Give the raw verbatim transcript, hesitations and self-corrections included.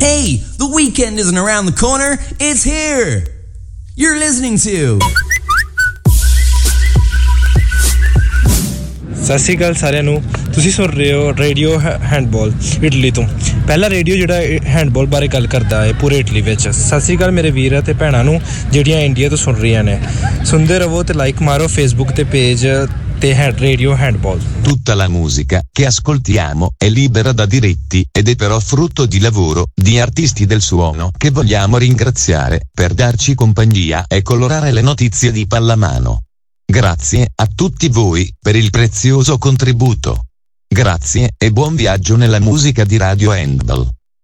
Hey, the weekend isn't around the corner, it's here! You're listening to... ਸਤਿ ਸ਼੍ਰੀ ਅਕਾਲ ਸਾਰਿਆਂ ਨੂੰ ਤੁਸੀਂ ਸੁਣ ਰਹੇ ਹੋ ਰੇਡੀਓ ਹੈਂਡਬਾਲ ਇਟਲੀ ਤੋਂ ਪਹਿਲਾ ਰੇਡੀਓ ਜਿਹੜਾ ਹੈਂਡਬਾਲ ਬਾਰੇ ਗੱਲ ਕਰਦਾ ਹੈ ਪੂਰੇ ਇਟਲੀ ਵਿੱਚ ਸਤਿ ਸ਼੍ਰੀ ਅਕਾਲ ਮੇਰੇ ਵੀਰ ਤੇ ਭੈਣਾਂ ਨੂੰ ਜਿਹੜੀਆਂ ਇੰਡੀਆ ਤੋਂ ਸੁਣ ਰਹੀਆਂ ਨੇ ਸੁਣਦੇ ਰਹੋ ਤੇ ਲਾਈਕ ਮਾਰੋ ਫੇਸਬੁੱਕ ਤੇ ਪੇਜ ਤੇ head radio handball Tutta la musica che ascoltiamo è libera da diritti ed è però frutto di lavoro di artisti del suono che vogliamo ringraziare per darci compagnia e colorare le notizie di pallamano. Grazie a tutti voi per il prezioso contributo. Grazie e buon viaggio nella musica di Radio Handball.